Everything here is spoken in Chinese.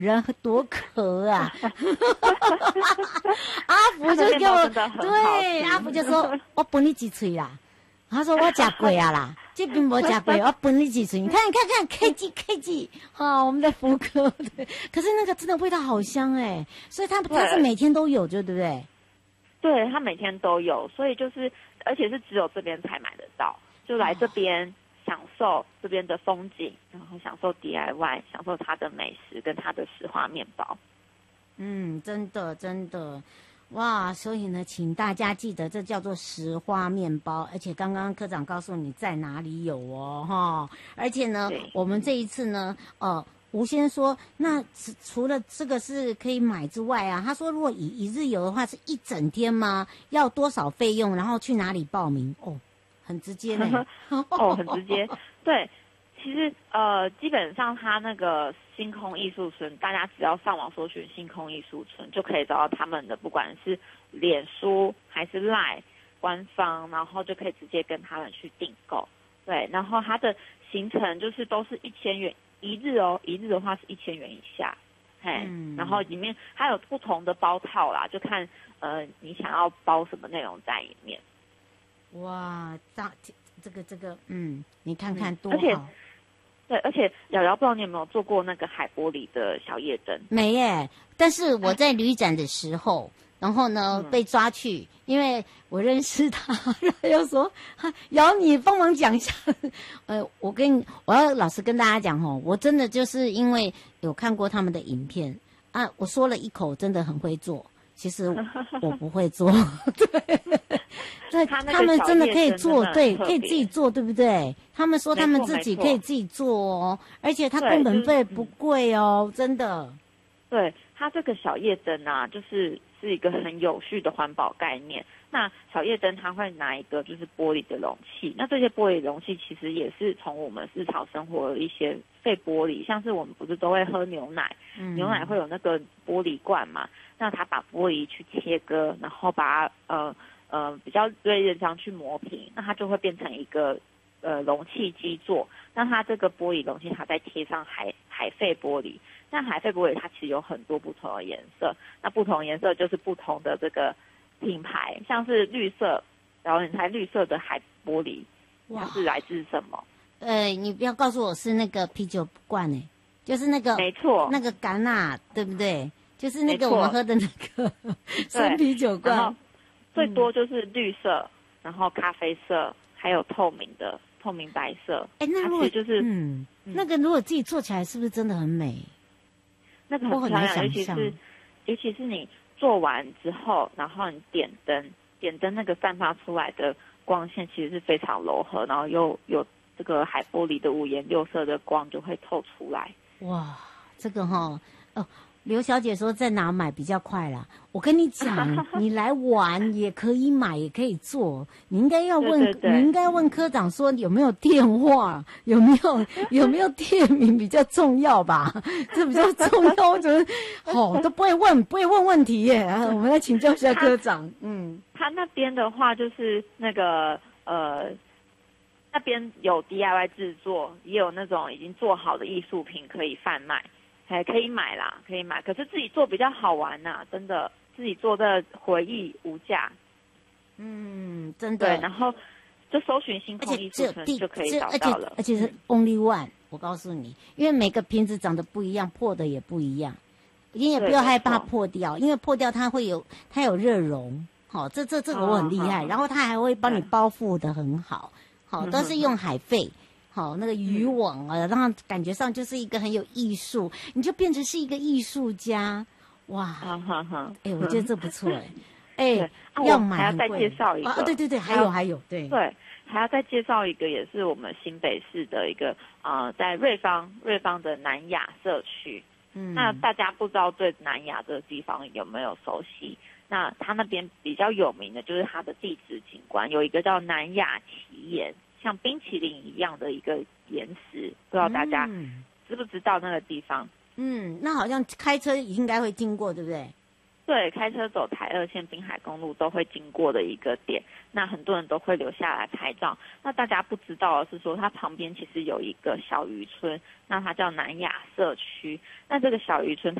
人多渴啊！阿福就给我，对，阿福就说：“我分你几锤啦。”他说：“我吃过啊啦，这边没吃过，我分你几锤。你看 KG，好，我们的福哥，对，可是那个真的味道好香哎，所以他是每天都有，对不对？ 对，他每天都有，所以就是而且是只有这边才买得到，就来这边。”享受这边的风景，然后享受 DIY， 享受它的美食跟它的石花面包。 真的，哇！所以呢，请大家记得，这叫做石花面包，而且刚刚科长告诉你在哪里有哦，哈！而且呢，我们这一次呢，吴先生说，那除了这个是可以买之外啊，他说如果以一日游的话，是一整天吗？要多少费用？然后去哪里报名？很直接呢。 很直接。对，其实基本上它那个星空艺术村，大家只要上网搜寻星空艺术村，就可以找到他们的，不管是脸书还是 LINE 官方，然后就可以直接跟他们去订购。对，然后它的行程就是都是1000元一日哦，一日的话是1000元以下。然后里面还有不同的包套啦，就看你想要包什么内容在里面。 哇，这个，你看看多好。 而且瑶瑶不知道你有没有做过那个海玻璃的小夜灯？ 没耶，但是我在旅展的时候，然后呢被抓去，因为我认识他，然后又说瑶你帮忙讲一下。我要老实跟大家讲我真的就是因为有看过他们的影片啊，我说了一口真的很会做。其实我不会做，对，他们真的可以做，对，可以自己做，对不对？他们说他们自己可以自己做哦，而且他工本费不贵哦，真的。 对，它这个小夜灯啊，是一个很有序的环保概念。那小夜灯它会拿一个就是玻璃的容器，那这些玻璃容器其实也是从我们日常生活的一些废玻璃，像是我们不是都会喝牛奶，牛奶会有那个玻璃罐嘛，那他把玻璃去切割，然后把它比较锐利的这样去磨平，那它就会变成一个容器基座。那它这个玻璃容器它再贴上海废玻璃，那海废玻璃它其实有很多不同的颜色，那不同颜色就是不同的这个品牌，像是绿色，然后你猜绿色的海玻璃它是来自什么？ 你不要告诉我是那个啤酒罐就是那个没错， 那个橄榄对不对？就是那个我们喝的那个生啤酒罐。然后最多就是绿色，然后咖啡色，还有透明白色。 那如果就是那个如果自己做起来是不是真的很美？ 那个很漂亮，尤其是你做完之后，然后你点灯那个散发出来的光线其实是非常柔和，然后又有这个海玻璃的5颜6色的光就会透出来。 哇，这个刘小姐说在哪买比较快啦？我跟你讲，你来玩也可以买，也可以做。你应该要问，你应该问科长说有没有电话，有没有店名比较重要吧？这比较重要，我觉得都不会问问题耶。我们来请教一下科长。 他那边的话就是那个那边有 DIY 制作，也有那种已经做好的艺术品可以贩卖。还可以买啦，可以买，可是自己做比较好玩呐，真的，自己做的回忆无价。 真的。 对，然后就搜寻星空艺术村就可以找到了。 而且是 only one，我告诉你，因为每个瓶子长得不一样，破的也不一样，你也不要害怕破掉，因为破掉它有热熔，这个我很厉害，然后它还会帮你包覆的很好，都是用海废。那个渔网啊，让感觉上就是一个很有艺术，你就变成是一个艺术家，哇！我觉得这不错要买还要再介绍一个对，还有对， 还要再介绍一个，也是我们新北市的一个在瑞芳的南雅社区。那大家不知道对南雅这个地方有没有熟悉？那它那边比较有名的就是它的地质景观，有一个叫南雅奇岩。像冰淇淋一样的一个岩石，不知道大家知不知道那个地方？ 那好像开车应该会经过，对不对？ 对，开车走台2线滨海公路都会经过的一个点，那很多人都会留下来拍照。那大家不知道的是说，它旁边其实有一个小渔村，那它叫南雅社区。那这个小渔村